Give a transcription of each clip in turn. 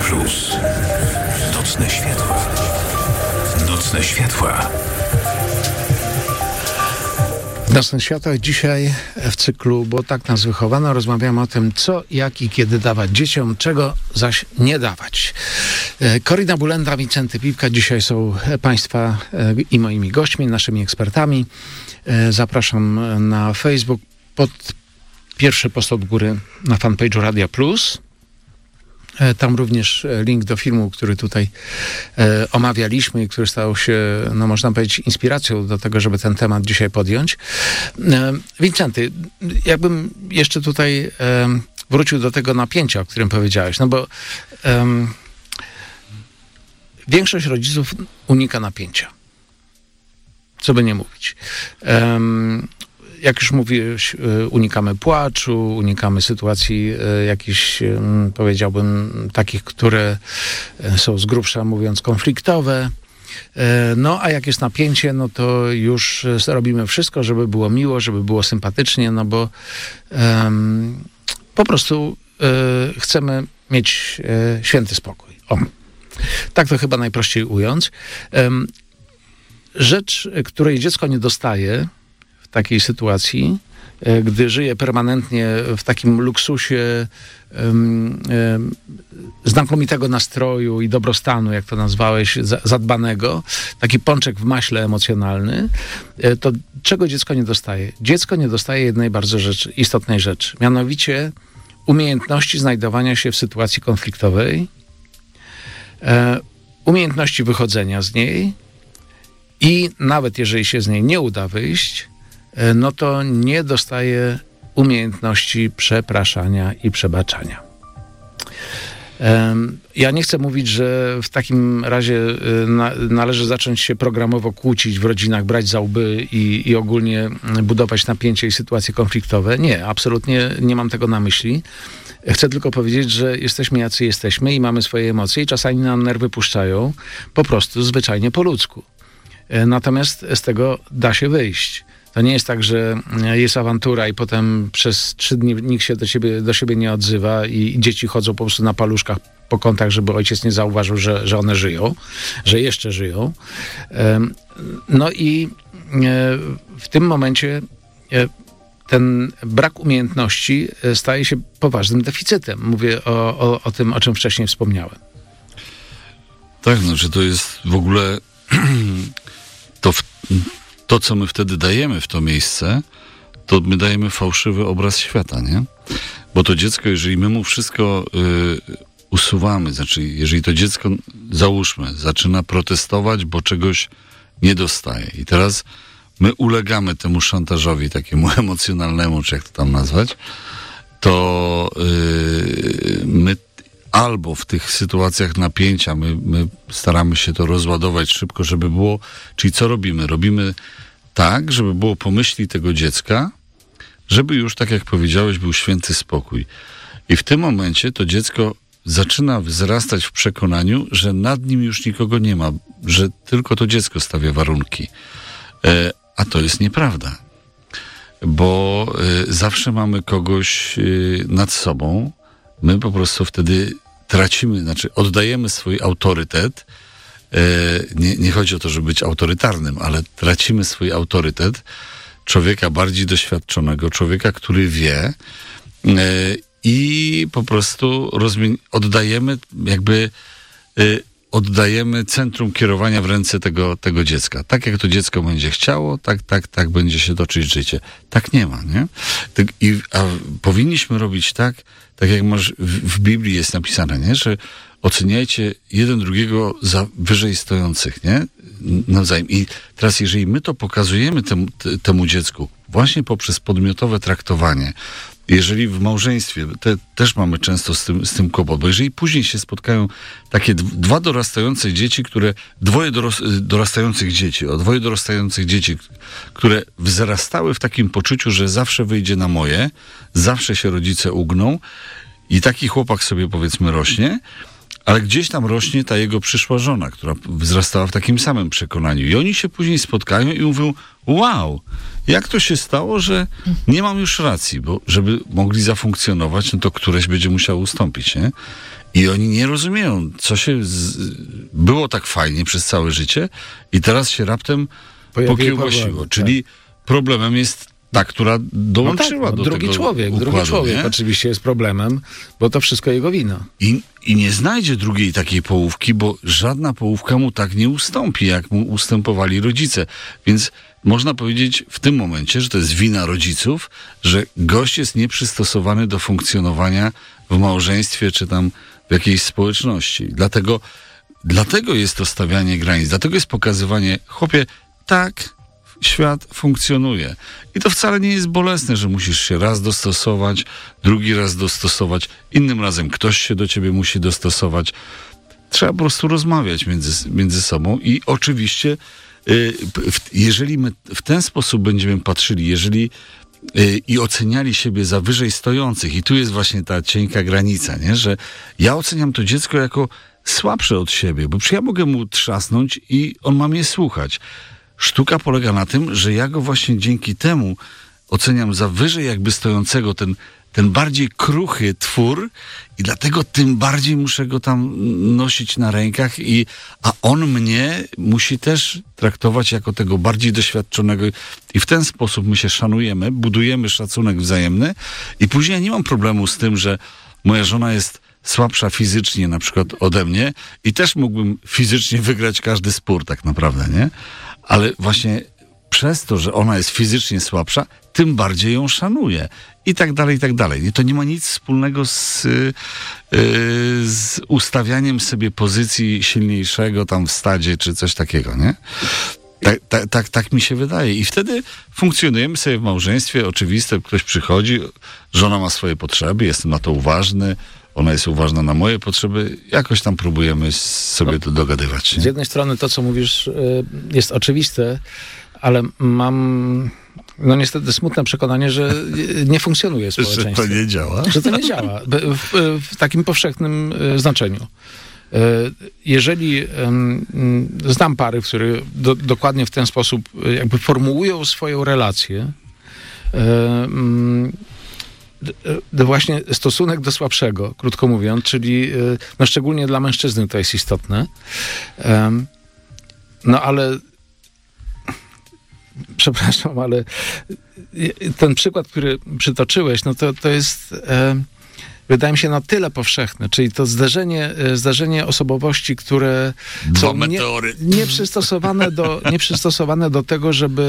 Plus. Nocne światła. Nocne światła. Nocne światła dzisiaj w cyklu, bo tak nas wychowano, rozmawiamy o tym, co, jak i kiedy dawać dzieciom, czego zaś nie dawać. Korina Bulenda, Wincenty Pipka dzisiaj są Państwa i moimi gośćmi, naszymi ekspertami. Zapraszam na Facebook pod pierwszy post od góry na fanpage'u Radia Plus. Tam również link do filmu, który tutaj omawialiśmy i który stał się, no można powiedzieć, inspiracją do tego, żeby ten temat dzisiaj podjąć. Wincenty, jakbym jeszcze tutaj wrócił do tego napięcia, o którym powiedziałeś, no bo większość rodziców unika napięcia. Co by nie mówić. Jak już mówiłeś, unikamy płaczu, unikamy sytuacji jakichś, powiedziałbym, takich, które są z grubsza mówiąc konfliktowe. No, a jak jest napięcie, no to już robimy wszystko, żeby było miło, żeby było sympatycznie, no bo po prostu chcemy mieć święty spokój. O, tak to chyba najprościej ująć. Rzecz, której dziecko nie dostaje w takiej sytuacji, gdy żyje permanentnie w takim luksusie znakomitego nastroju i dobrostanu, jak to nazwałeś, zadbanego, taki pączek w maśle emocjonalny, to czego dziecko nie dostaje? Dziecko nie dostaje jednej bardzo istotnej rzeczy, mianowicie umiejętności znajdowania się w sytuacji konfliktowej, umiejętności wychodzenia z niej i nawet jeżeli się z niej nie uda wyjść, no to nie dostaje umiejętności przepraszania i przebaczania. Ja nie chcę mówić, że w takim razie należy zacząć się programowo kłócić w rodzinach, brać za łby i ogólnie budować napięcie i sytuacje konfliktowe. Nie, absolutnie nie mam tego na myśli. Chcę tylko powiedzieć, że jesteśmy jacy jesteśmy i mamy swoje emocje i czasami nam nerwy puszczają po prostu zwyczajnie po ludzku. Natomiast z tego da się wyjść. To nie jest tak, że jest awantura i potem przez 3 dni nikt się do siebie nie odzywa i dzieci chodzą po prostu na paluszkach po kątach, żeby ojciec nie zauważył, że one żyją, że jeszcze żyją. No i w tym momencie ten brak umiejętności staje się poważnym deficytem. Mówię o tym, o czym wcześniej wspomniałem. Tak, znaczy to jest w ogóle to, co my wtedy dajemy w to miejsce, to my dajemy fałszywy obraz świata, nie? Bo to dziecko, jeżeli my mu wszystko usuwamy, znaczy jeżeli to dziecko, załóżmy, zaczyna protestować, bo czegoś nie dostaje i teraz my ulegamy temu szantażowi takiemu emocjonalnemu, czy jak to tam nazwać, to my albo w tych sytuacjach napięcia my staramy się to rozładować szybko, żeby było... Czyli co robimy? Robimy tak, żeby było po myśli tego dziecka, żeby już, tak jak powiedziałeś, był święty spokój. I w tym momencie to dziecko zaczyna wzrastać w przekonaniu, że nad nim już nikogo nie ma, że tylko to dziecko stawia warunki. A to jest nieprawda. Bo zawsze mamy kogoś nad sobą. My po prostu wtedy tracimy, znaczy oddajemy swój autorytet. Nie chodzi o to, żeby być autorytarnym, ale tracimy swój autorytet człowieka bardziej doświadczonego, człowieka, który wie i po prostu oddajemy centrum kierowania w ręce tego dziecka. Tak jak to dziecko będzie chciało, tak będzie się toczyć życie. Tak nie ma, nie? A powinniśmy robić tak jak w Biblii jest napisane, nie? Że oceniajcie jeden drugiego za wyżej stojących, nie? Nawzajem. I teraz, jeżeli my to pokazujemy temu dziecku właśnie poprzez podmiotowe traktowanie, jeżeli w małżeństwie, też mamy często z tym kłopot, bo jeżeli później się spotkają takie dwoje dorastających dzieci, które wzrastały w takim poczuciu, że zawsze wyjdzie na moje, zawsze się rodzice ugną i taki chłopak sobie, powiedzmy, rośnie, ale gdzieś tam rośnie ta jego przyszła żona, która wzrastała w takim samym przekonaniu. I oni się później spotkają i mówią, wow, jak to się stało, że nie mam już racji, bo żeby mogli zafunkcjonować, no to któreś będzie musiało ustąpić, nie? I oni nie rozumieją, co się było tak fajnie przez całe życie i teraz się raptem pokiełbasiło. Czyli problemem jest ta, która dołączyła do drugi tego człowiek, układu, drugi człowiek nie? oczywiście jest problemem, bo to wszystko jego wina. I nie znajdzie drugiej takiej połówki, bo żadna połówka mu tak nie ustąpi, jak mu ustępowali rodzice. Więc można powiedzieć w tym momencie, że to jest wina rodziców, że gość jest nieprzystosowany do funkcjonowania w małżeństwie, czy tam w jakiejś społeczności. Dlatego jest to stawianie granic, dlatego jest pokazywanie, chłopie, tak świat funkcjonuje. I to wcale nie jest bolesne, że musisz się raz dostosować, drugi raz dostosować, innym razem ktoś się do ciebie musi dostosować. Trzeba po prostu rozmawiać między sobą i oczywiście jeżeli my w ten sposób będziemy patrzyli, i oceniali siebie za wyżej stojących, i tu jest właśnie ta cienka granica, nie? Że ja oceniam to dziecko jako słabsze od siebie, bo ja mogę mu trzasnąć i on ma mnie słuchać. Sztuka polega na tym, że ja go właśnie dzięki temu oceniam za wyżej jakby stojącego, ten bardziej kruchy twór i dlatego tym bardziej muszę go tam nosić na rękach, a on mnie musi też traktować jako tego bardziej doświadczonego i w ten sposób my się szanujemy, budujemy szacunek wzajemny i później ja nie mam problemu z tym, że moja żona jest słabsza fizycznie na przykład ode mnie i też mógłbym fizycznie wygrać każdy spór tak naprawdę, nie? Ale właśnie przez to, że ona jest fizycznie słabsza, tym bardziej ją szanuję. I tak dalej, i tak dalej. To nie ma nic wspólnego z ustawianiem sobie pozycji silniejszego tam w stadzie, czy coś takiego, nie? Tak mi się wydaje. I wtedy funkcjonujemy sobie w małżeństwie. Oczywiste, ktoś przychodzi, żona ma swoje potrzeby, jestem na to uważny, ona jest uważna na moje potrzeby, jakoś tam próbujemy sobie to dogadywać. Nie? Z jednej strony to, co mówisz, jest oczywiste, ale mam niestety smutne przekonanie, że nie funkcjonuje społeczeństwo. Że to nie działa? Że to nie działa w takim powszechnym znaczeniu. Jeżeli znam pary, które dokładnie w ten sposób jakby formułują swoją relację, właśnie stosunek do słabszego, krótko mówiąc, czyli no szczególnie dla mężczyzny to jest istotne. No ale przepraszam, ale ten przykład, który przytoczyłeś, no to jest wydaje mi się na tyle powszechne, czyli to zderzenie osobowości, które są nieprzystosowane do tego,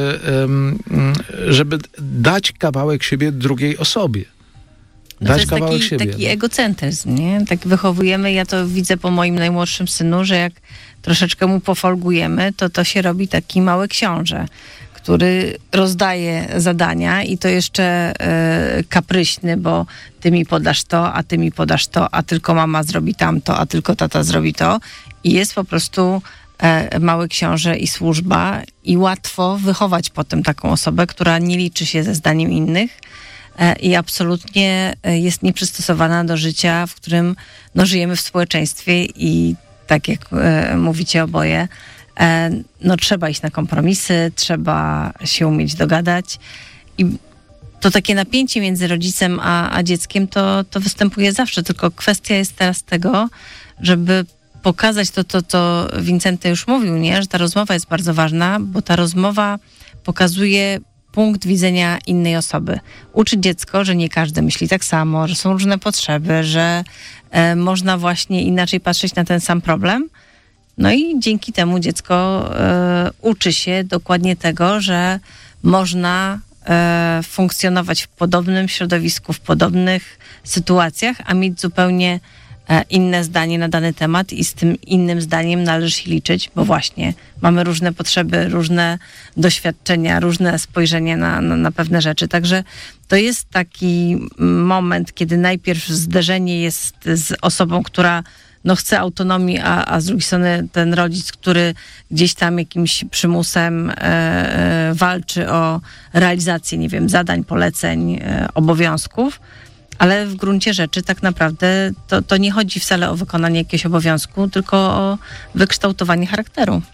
żeby dać kawałek siebie drugiej osobie. To jest taki egocentryzm, nie? Tak wychowujemy, ja to widzę po moim najmłodszym synu, że jak troszeczkę mu pofolgujemy, to się robi taki mały książę, który rozdaje zadania i to jeszcze kapryśny, bo ty mi podasz to, a ty mi podasz to, a tylko mama zrobi tamto, a tylko tata zrobi to. I jest po prostu mały książę i służba i łatwo wychować potem taką osobę, która nie liczy się ze zdaniem innych i absolutnie jest nieprzystosowana do życia, w którym żyjemy w społeczeństwie i tak jak mówicie oboje, trzeba iść na kompromisy, trzeba się umieć dogadać i to takie napięcie między rodzicem a dzieckiem to występuje zawsze, tylko kwestia jest teraz tego, żeby pokazać to, co Wincenty już mówił, nie? Że ta rozmowa jest bardzo ważna, bo ta rozmowa pokazuje punkt widzenia innej osoby. Uczy dziecko, że nie każdy myśli tak samo, że są różne potrzeby, że można właśnie inaczej patrzeć na ten sam problem. No i dzięki temu dziecko uczy się dokładnie tego, że można funkcjonować w podobnym środowisku, w podobnych sytuacjach, a mieć zupełnie inne zdanie na dany temat i z tym innym zdaniem należy się liczyć, bo właśnie mamy różne potrzeby, różne doświadczenia, różne spojrzenie na pewne rzeczy. Także to jest taki moment, kiedy najpierw zderzenie jest z osobą, która chce autonomii, a z drugiej strony ten rodzic, który gdzieś tam jakimś przymusem walczy o realizację, nie wiem, zadań, poleceń, obowiązków, Ale w gruncie rzeczy tak naprawdę to nie chodzi wcale o wykonanie jakiegoś obowiązku, tylko o wykształtowanie charakteru.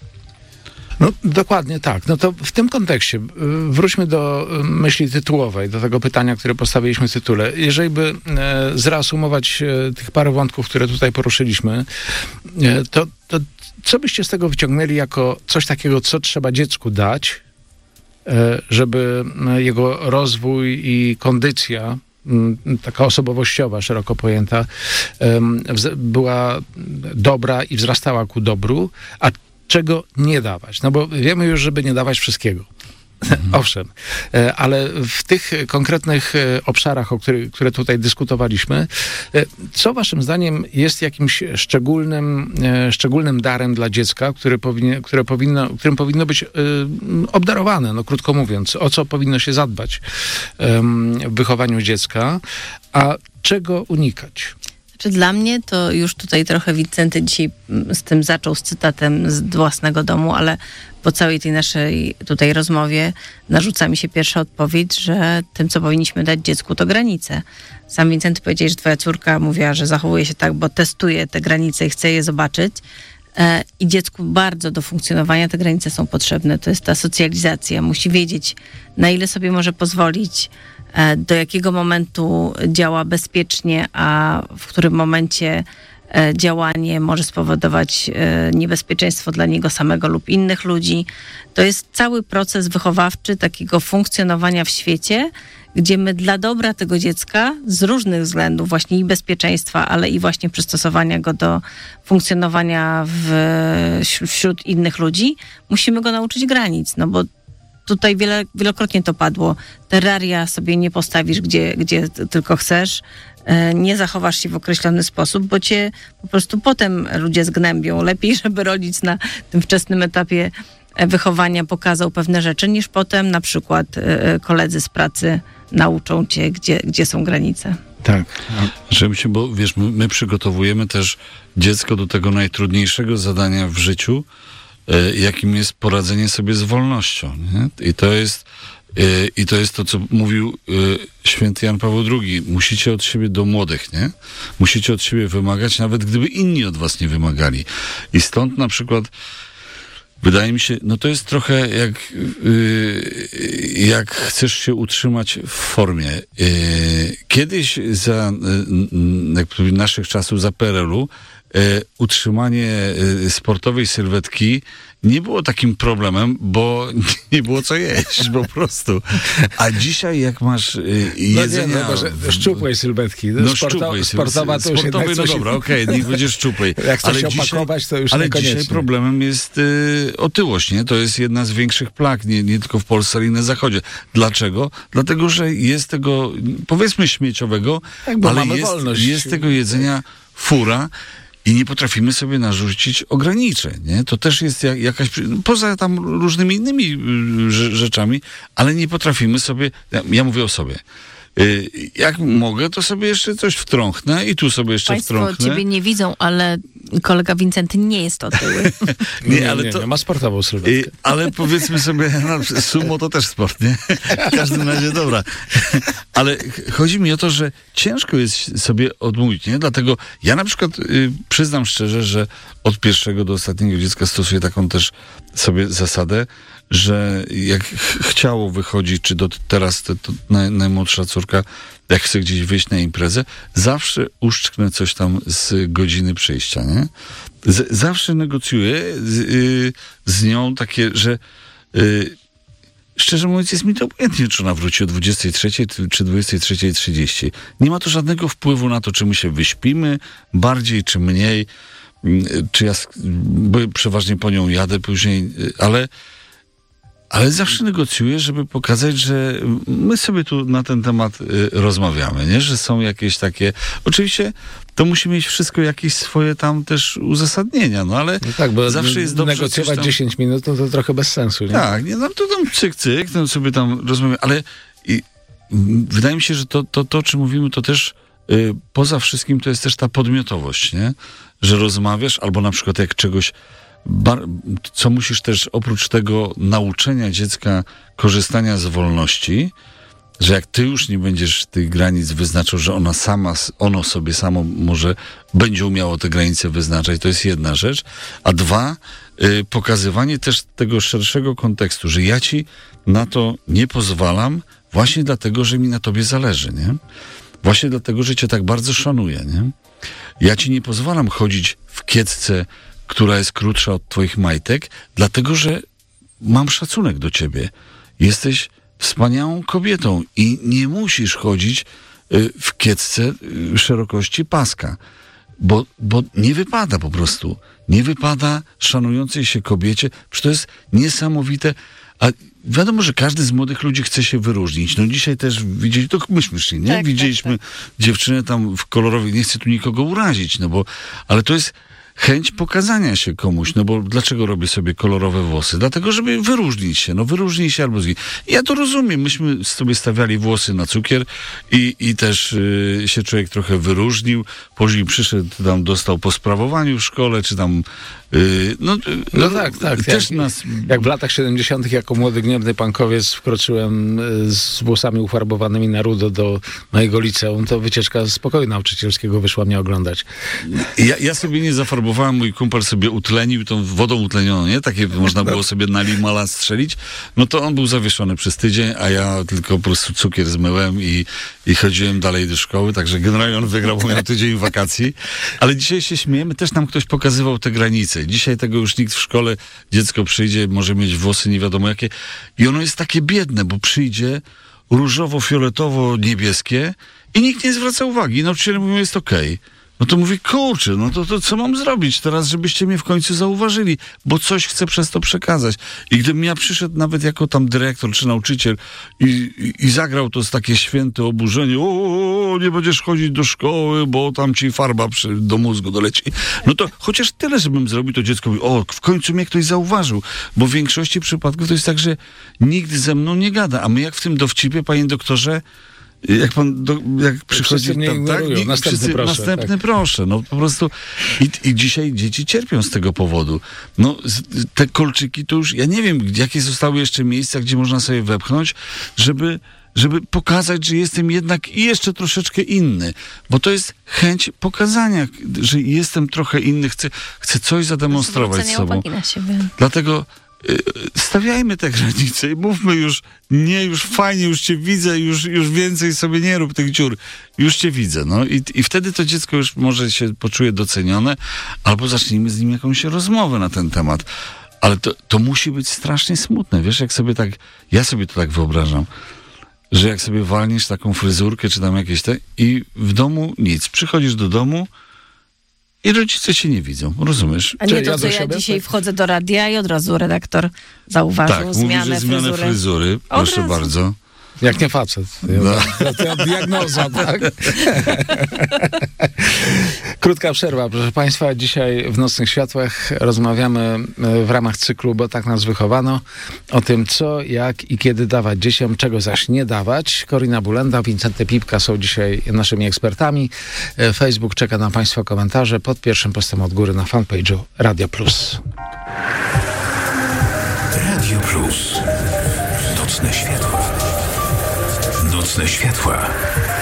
No dokładnie tak. No to w tym kontekście wróćmy do myśli tytułowej, do tego pytania, które postawiliśmy w tytule. Jeżeli by zreasumować tych parę wątków, które tutaj poruszyliśmy, to co byście z tego wyciągnęli jako coś takiego, co trzeba dziecku dać, żeby jego rozwój i kondycja, taka osobowościowa, szeroko pojęta, była dobra i wzrastała ku dobru, a czego nie dawać? No bo wiemy już, żeby nie dawać wszystkiego. Owszem, ale w tych konkretnych obszarach, które tutaj dyskutowaliśmy, co waszym zdaniem jest jakimś szczególnym darem dla dziecka, którym powinno być obdarowane, no krótko mówiąc, o co powinno się zadbać w wychowaniu dziecka, a czego unikać? Dla mnie to już tutaj trochę Wincenty dzisiaj z tym zaczął, z cytatem z własnego domu, ale po całej tej naszej tutaj rozmowie narzuca mi się pierwsza odpowiedź, że tym, co powinniśmy dać dziecku, to granice. Sam Wincenty powiedział, że twoja córka mówiła, że zachowuje się tak, bo testuje te granice i chce je zobaczyć. I dziecku bardzo do funkcjonowania te granice są potrzebne. To jest ta socjalizacja. Musi wiedzieć, na ile sobie może pozwolić, do jakiego momentu działa bezpiecznie, a w którym momencie działanie może spowodować niebezpieczeństwo dla niego samego lub innych ludzi. To jest cały proces wychowawczy takiego funkcjonowania w świecie, gdzie my dla dobra tego dziecka z różnych względów, właśnie i bezpieczeństwa, ale i właśnie przystosowania go do funkcjonowania wśród innych ludzi, musimy go nauczyć granic, no bo tutaj wielokrotnie to padło. Terraria sobie nie postawisz, gdzie tylko chcesz. Nie zachowasz się w określony sposób, bo cię po prostu potem ludzie zgnębią. Lepiej, żeby rodzic na tym wczesnym etapie wychowania pokazał pewne rzeczy, niż potem na przykład koledzy z pracy nauczą cię, gdzie są granice. Tak. Bo wiesz, my przygotowujemy też dziecko do tego najtrudniejszego zadania w życiu, jakim jest poradzenie sobie z wolnością. Nie? I to jest to, co mówił święty Jan Paweł II. Musicie od siebie do młodych, nie? Musicie od siebie wymagać, nawet gdyby inni od was nie wymagali. I stąd na przykład wydaje mi się, no to jest trochę jak chcesz się utrzymać w formie. Kiedyś za naszych czasów, za PRL-u, utrzymanie sportowej sylwetki nie było takim problemem, bo nie było co jeść po prostu. A dzisiaj jak masz jedzenia... szczupłej sylwetki. Szczupłej. Sportowa to już sportowej, no dobra, okej, niech będzie szczupłej. Jak chcesz się opakować, to już niekoniecznie. Ale dzisiaj problemem jest otyłość, nie? To jest jedna z większych plag, nie tylko w Polsce, ale i na Zachodzie. Dlaczego? Dlatego, że jest tego, powiedzmy śmieciowego, ale jest tego jedzenia fura, i nie potrafimy sobie narzucić ograniczeń, nie? To też jest jakaś... Poza tam różnymi innymi rzeczami, ale nie potrafimy sobie... Ja mówię o sobie. Jak mogę, to sobie jeszcze coś wtrąchnę i tu sobie jeszcze wtrąchnę. Państwo ciebie nie widzą, ale kolega Wincenty nie jest otyły. nie, ma sportową sylwetkę. Ale powiedzmy sobie, sumo to też sport, nie? W każdym razie, dobra. Ale chodzi mi o to, że ciężko jest sobie odmówić, nie? Dlatego ja na przykład przyznam szczerze, że od pierwszego do ostatniego dziecka stosuję taką też sobie zasadę, że jak chciało wychodzić, czy teraz to najmłodsza córka, jak chce gdzieś wyjść na imprezę, zawsze uszczknę coś tam z godziny przyjścia, nie? Zawsze negocjuję z nią takie, że szczerze mówiąc jest mi to obojętnie, czy ona wróci o 23 czy 23:30. Nie ma to żadnego wpływu na to, czy my się wyśpimy bardziej, czy mniej, czy ja bo przeważnie po nią jadę później, ale zawsze negocjuję, żeby pokazać, że my sobie tu na ten temat rozmawiamy, nie? Że są jakieś takie... Oczywiście to musi mieć wszystko jakieś swoje tam też uzasadnienia, no ale no tak, bo zawsze jest dobrze negocjować tam... 10 minut, no to trochę bez sensu, nie? Tak, nie, no to tam cyk, tam sobie tam rozmawiamy, ale wydaje mi się, że to o czym mówimy, to też poza wszystkim to jest też ta podmiotowość, nie? Że rozmawiasz, albo na przykład jak czegoś co musisz też oprócz tego nauczenia dziecka korzystania z wolności, że jak ty już nie będziesz tych granic wyznaczał, że ono sobie samo może będzie umiało te granice wyznaczać, to jest jedna rzecz. A dwa, pokazywanie też tego szerszego kontekstu, że ja ci na to nie pozwalam właśnie dlatego, że mi na tobie zależy, nie? Właśnie dlatego, że cię tak bardzo szanuję, nie? Ja ci nie pozwalam chodzić w kiecce, która jest krótsza od twoich majtek, dlatego, że mam szacunek do ciebie. Jesteś wspaniałą kobietą i nie musisz chodzić w kiecce szerokości paska, bo nie wypada po prostu. Nie wypada szanującej się kobiecie, przecież to jest niesamowite. A wiadomo, że każdy z młodych ludzi chce się wyróżnić. No dzisiaj też widzieli, to myśmy szli, nie? Tak, widzieliśmy tak. dziewczynę tam w kolorowej, nie chcę tu nikogo urazić, no bo, ale to jest chęć pokazania się komuś, no bo dlaczego robię sobie kolorowe włosy? Dlatego, żeby wyróżnić się, wyróżnij się albo ja to rozumiem, myśmy sobie stawiali włosy na cukier i też się człowiek trochę wyróżnił, później przyszedł, tam dostał po sprawowaniu w szkole, czy tam tak. Też jak w latach 70. jako młody, gniewny punkowiec wkroczyłem z włosami ufarbowanymi na rudo do mojego liceum, to wycieczka z pokoju nauczycielskiego wyszła mnie oglądać. Ja sobie nie zafarbowałem, mój kumpel sobie utlenił tą wodą utlenioną, nie? Takie można było sobie na limala strzelić. No to on był zawieszony przez tydzień, a ja tylko po prostu cukier zmyłem i chodziłem dalej do szkoły, także generalnie on wygrał, bo miał tydzień wakacji. Ale dzisiaj się śmiejemy, też nam ktoś pokazywał te granice. Dzisiaj tego już nikt w szkole, dziecko przyjdzie, może mieć włosy nie wiadomo jakie i ono jest takie biedne, bo przyjdzie różowo-fioletowo-niebieskie i nikt nie zwraca uwagi. Nauczyciele mówią, jest okej. No to mówi, kurczę, no to co mam zrobić teraz, żebyście mnie w końcu zauważyli, bo coś chcę przez to przekazać. I gdybym ja przyszedł nawet jako tam dyrektor czy nauczyciel i zagrał to z takie święte oburzenie, nie będziesz chodzić do szkoły, bo tam ci farba do mózgu doleci. No to chociaż tyle, żebym zrobił, to dziecko mówi, w końcu mnie ktoś zauważył, bo w większości przypadków to jest tak, że nikt ze mną nie gada, a my jak w tym dowcipie, panie doktorze, jak przychodzi tam, tak? Następny proszę. No po prostu i dzisiaj dzieci cierpią z tego powodu. No te kolczyki to już, ja nie wiem, jakie zostały jeszcze miejsca, gdzie można sobie wepchnąć, żeby pokazać, że jestem jednak i jeszcze troszeczkę inny. Bo to jest chęć pokazania, że jestem trochę inny, chcę coś zademonstrować sobą. Na siebie. Dlatego stawiajmy te granice i mówmy już fajnie, już cię widzę, już więcej sobie nie rób tych dziur, już cię widzę, no i wtedy to dziecko już może się poczuje docenione, albo zacznijmy z nim jakąś rozmowę na ten temat. Ale to musi być strasznie smutne, wiesz, jak sobie tak, ja sobie to tak wyobrażam, że jak sobie walniesz taką fryzurkę, czy tam jakieś i w domu nic, przychodzisz do domu i rodzice cię nie widzą, rozumiesz? A nie to, co ja dzisiaj wchodzę do radia i od razu redaktor zauważył zmianę fryzury. Proszę bardzo. Jak nie facet. Diagnoza, tak? Krótka przerwa, proszę państwa. Dzisiaj w Nocnych Światłach rozmawiamy w ramach cyklu, bo tak nas wychowano, o tym co, jak i kiedy dawać dzieciom, czego zaś nie dawać. Korina Bulenda, Wincenty Pipka są dzisiaj naszymi ekspertami. Facebook czeka na państwa komentarze pod pierwszym postem od góry na fanpage'u Radio Plus. Radio Plus. Nocne światła. Nocne światła.